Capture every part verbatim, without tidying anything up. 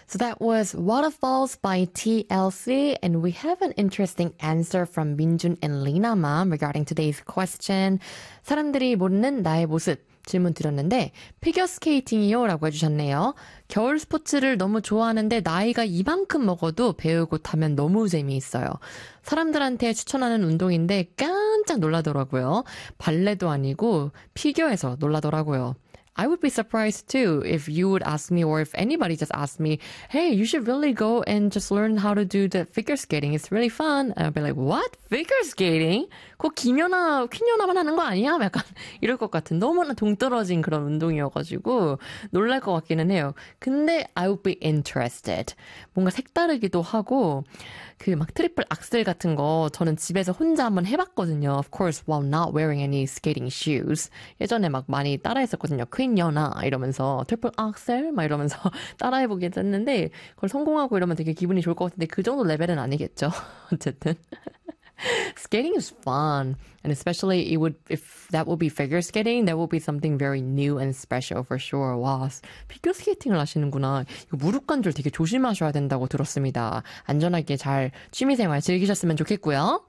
So that was Waterfalls by T L C, and we have an interesting answer from Minjun and Lina Mom regarding today's question. 사람들이 모르는 나의 모습 질문 드렸는데 피겨스케이팅이요 라고 해주셨네요. 겨울 스포츠를 너무 좋아하는데 나이가 이만큼 먹어도 배우고 타면 너무 재미있어요. 사람들한테 추천하는 운동인데 깜짝 놀라더라고요. 발레도 아니고 피겨에서 놀라더라고요. I would be surprised too if you would ask me or if anybody just asked me, hey, you should really go and just learn how to do the figure skating. It's really fun. And I'd be like, what? Figure skating? 그거 김연아, 퀸연아만 하는 거 아니야? 약간 이럴 것 같은 너무나 동떨어진 그런 운동이어가지고 놀랄 것 같기는 해요. 근데 I would be interested. 뭔가 색다르기도 하고 그 막 트리플 악셀 같은 거 저는 집에서 혼자 한번 해봤거든요. Of course, while not wearing any skating shoes. 예전에 막 많이 따라했었거든요. 퀸 연아 이러면서 트리플 악셀 막 이러면서 따라해보긴 했는데 그걸 성공하고 이러면 되게 기분이 좋을 것 같은데 그 정도 레벨은 아니겠죠. 어쨌든. Skating is fun, and especially it would if that would be figure skating, that would be something very new and special for sure. 와, 피겨 스케이팅을 하시는구나. 이거 무릎 관절 되게 조심하셔야 된다고 들었습니다. 안전하게 잘 취미생활 즐기셨으면 좋겠고요.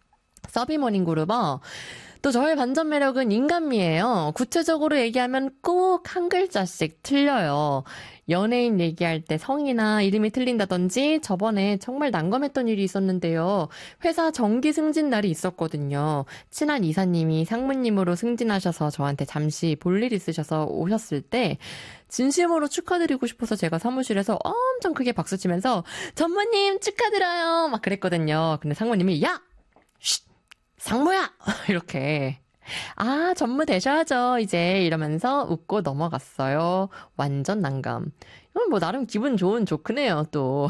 서비모닝그룹어. 또 저의 반전 매력은 인간미예요. 구체적으로 얘기하면 꼭 한 글자씩 틀려요. 연예인 얘기할 때 성이나 이름이 틀린다든지 저번에 정말 난감했던 일이 있었는데요. 회사 정기 승진 날이 있었거든요. 친한 이사님이 상무님으로 승진하셔서 저한테 잠시 볼일 있으셔서 오셨을 때 진심으로 축하드리고 싶어서 제가 사무실에서 엄청 크게 박수치면서 전무님 축하드려요 막 그랬거든요. 근데 상무님이 야! 쉿! 상무야! 이렇게 아 전무 되셔야죠 이제 이러면서 웃고 넘어갔어요. 완전 난감. 이건 뭐 나름 기분 좋은 조크네요 또.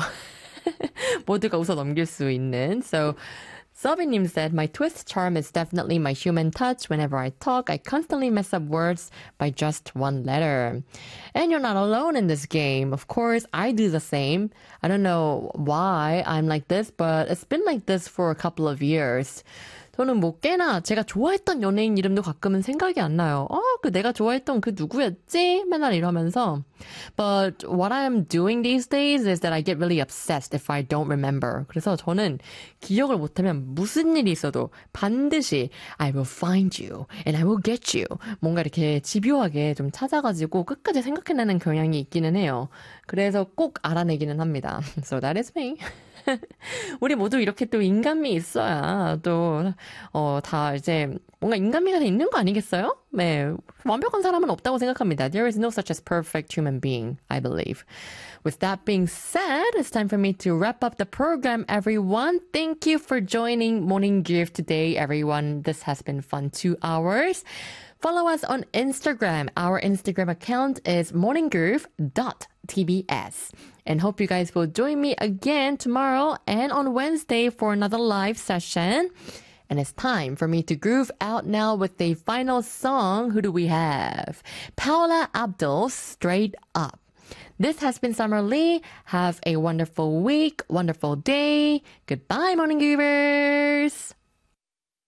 모두가 웃어 넘길 수 있는. So Sobinim said, my twist charm is definitely my human touch. Whenever I talk, I constantly mess up words by just one letter. And you're not alone in this game. Of course, I do the same. I don't know why I'm like this, but it's been like this for a couple of years. 저는 뭐 꽤나 제가 좋아했던 연예인 이름도 가끔은 생각이 안 나요. 어, 그 내가 좋아했던 그 누구였지? 맨날 이러면서. But what I'm doing these days is that I get really obsessed if I don't remember. 그래서 저는 기억을 못하면 무슨 일이 있어도 반드시 I will find you and I will get you. 뭔가 이렇게 집요하게 좀 찾아가지고 끝까지 생각해내는 경향이 있기는 해요. 그래서 꼭 알아내기는 합니다. So that is me. 우리 모두 이렇게 또 인간미 있어야 또, 어, 다 이제 뭔가 인간미가 다 있는 거 아니겠어요? 네. 완벽한 사람은 없다고 생각합니다. There is no such as perfect human being, I believe. With that being said, it's time for me to wrap up the program, everyone. Thank you for joining Morning Gift today, everyone. This has been fun two hours. Follow us on Instagram. Our Instagram account is morninggroove dot t b s. And hope you guys will join me again tomorrow and on Wednesday for another live session. And it's time for me to groove out now with the final song. Who do we have? Paula Abdul, Straight Up. This has been Summer Lee. Have a wonderful week, wonderful day. Goodbye, Morning Groovers.